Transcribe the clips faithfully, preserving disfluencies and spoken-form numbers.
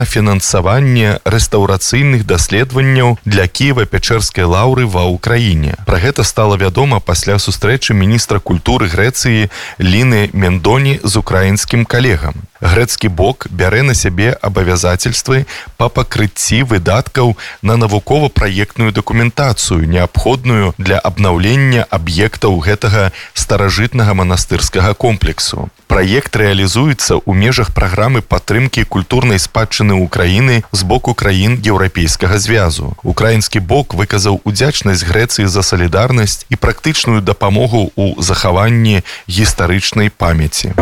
фінансаванне рэстаўрацыйных даследаванняў для Кіева-Пячэрскай лаўры ва ўкраіне. Пра гэта стала вядома пасля сустрэчы міністра культуры Грэцыі Ліны Мендоні з украінскім калегам. Грэцкі бок бярэ на сябе абавязацельствы па пакрыцці выдаткаў на навукова-праектную дакументацыю, неабходную для абнаўлення аб'ектаў гэтага старажытнага манастырскага комплексу. Праект рэалізуецца ў межах праграмы падтрымкі культурнай спадчыны Украіны з боку краін Еўрапейскага звязу. Украінскі бок выказаў удзячнасць Грэцыі за салідарнасць і практычную дапамогу ў захаванні гістарычнай памяці.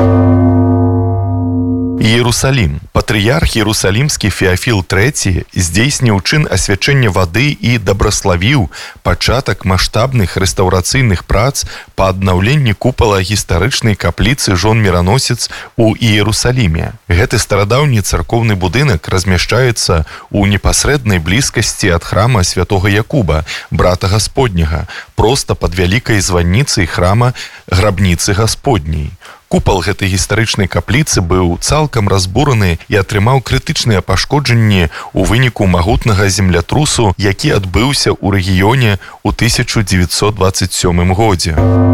Іерусалім. Патрыярх Іерусалімскі Феафіл трэці здзейсніў чын асвячэння вады і дабраславіў пачатак маштабных рэстаўрацыйных прац па аднаўленні купала гістарычнай капліцы жон-міраносец у Іерусаліме. Гэты старадаўні царкоўны будынак размяшчаецца ў непасрэднай блізкасці ад храма святога Якуба, брата Гасподняга, проста пад вялікай званніцай храма грабніцы Гасподняй. Купал гэтай гістарычнай капліцы быў цалкам разбураны і атрымаў крытычныя пашкоджанні ў выніку магутнага землятрусу, які адбыўся ў рэгіёне ў тысяча дзевяцьсот дваццаць сёмым годзе.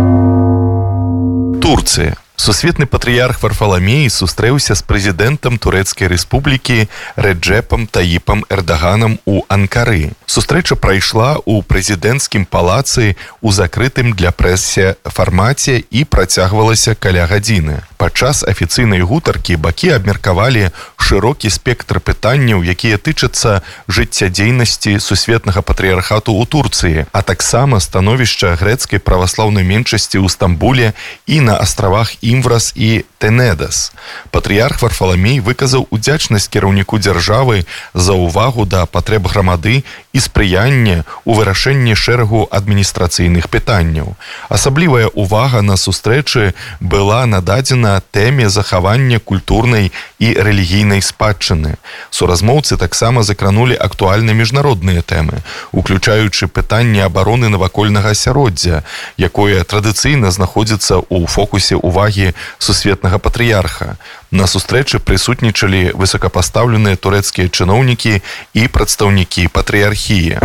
Турцыя. Сусветны патрыярх Варфаламей сустрэўся з прэзідэнтам Турэцкай рэспублікі Рэджэпам Таіпам Эрдаганам у Анкары. Сустрэча прайшла ў прэзідэнцкім палацы ў закрытым для прэсе фармаце і працягвалася каля гадзіны. Падчас афіцыйнай гутаркі бакі абмеркавалі шырокі спектр пытанняў, якія тычацца жыццядзейнасці сусветнага патрыярхату ў Турцыі, а таксама становішча грэцкай праваслаўнай меншасці ў Стамбуле і на астравах Імврас і Тенедас. Патрыярх Варфаламей выказаў удзячнасць кіраўніку дзяржавы за ўвагу да патрэб грамады і спрыянне ў вырашэнні шэрагу адміністрацыйных пытанняў. Асаблівая ўвага на сустрэчы была нададзена тэме захавання культурнай і рэлігійнай спадчыны. Суразмоўцы таксама закранулі актуальныя міжнародныя тэмы, уключаючы пытанне абароны навакольнага асяроддзя, якое традыцыйна знаходзіцца ў фокусе ўвагі сусветнага патрыярха. На сустрэчы прысутнічалі высокапастаўленыя турэцкія чыноўнікі і прадстаўнікі патрыярхіі.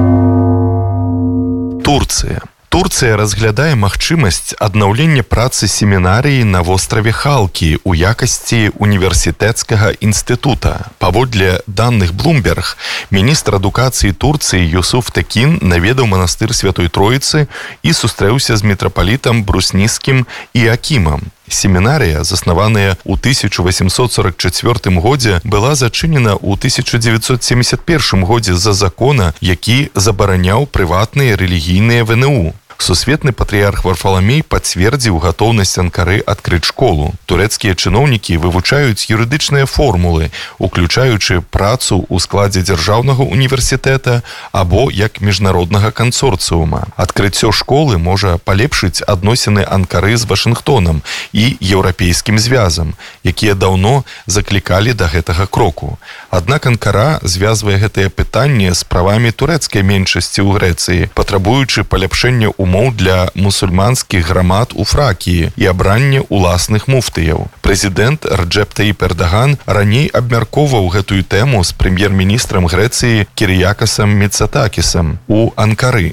Турцыя. Турцыя разглядае магчымасць аднаўлення працы семінарыі на востраве Халкі ў якасці універсітэцкага інстытута. Паводле даных Bloomberg, міністр адукацыі Турцыі Юсуф Текін наведаў манастыр Святой Троіцы і сустрэўся з мітрапалітам Брусніскім і Акімам. Семінарыя, заснаваная ў тысяча восемьсот сорок чацвёртым годзе, была зачынена ў тысяча дзевяцьсот семьдесят первым годзе з-за закона, які забараняў прыватныя рэлігійныя вэ эн у. Сусветны патрыярх Варфаламей пацвердзіў гатоўнасць Анкары адкрыць школу. Турэцкія чыноўнікі вывучаюць юрыдычныя формулы, уключаючы працу ў складзе дзяржаўнага універсітэта або як міжнароднага кансорцыума. Адкрыццё школы можа палепшыць адносіны Анкары з Вашынгтонам і Еўрапейскім звязам, якія даўно заклікалі да гэтага кроку. Аднак Анкара звязвае гэтае пытанне з правамі турэцкай меншасці ў Грэцыі, патрабуючы паляпшэння умоў для мусульманскіх грамад у Фракіі і абранне уласных муфтыяў. Прэзідэнт Рэджэп Таіп Эрдаган раней абмяркоўваў гэтую тэму з прэм'ер-міністрам Грэцыі Кірыякасам Міцатакісам у Анкары.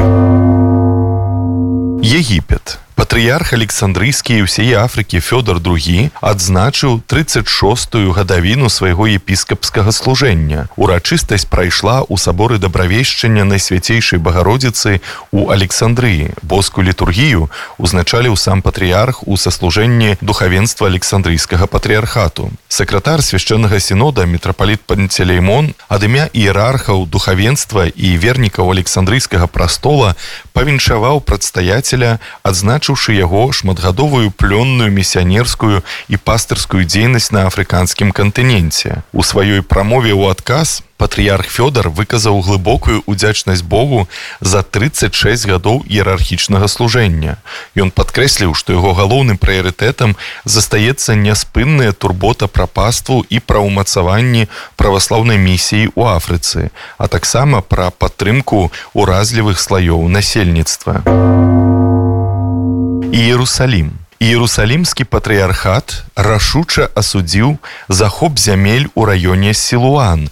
Егіпет. Патрыярх Александрыйскі і ўсей Афрыкі Фёдор другі адзначыў трыццаць шостую гадавіну свайго епіскапскага служэння. Урачыстасць прайшла ў саборы Дабравешчання Найсвяцейшай Багародзіцы ў Александрыі. Боскую літургію узначаліў сам патрыярх у саслужэнні духавенства Александрыйскага патрыярхату. Сакратар свяшчэннага сінода мітрапаліт Пантелеймон ад імя іерархаў духавенства і вернікаў Александрыйскага прастола павіншаваў прадстаяцеля, адзначыўшы яго шматгадовую плённую місіянерскую і пастырскую дзейнасць на афрыканскім кантыненце. У сваёй прамове ў адказ патрыярх Фёдор выказаў глыбокую удзячнасць Богу за трыццаць шэсць гадоў іерархічнага служэння. Ён падкрэсліў, што яго галоўным прыярытэтам застаецца няспынная турбота пра паству і пра ўмацаванне праваслаўнай місіі ў Афрыцы, а таксама пра падтрымку уразлівых слаёў насельніцтва. Іерусалім. Іерусалімскі патрыярхат рашуча асудзіў захоп зямель у раёне Сілуан,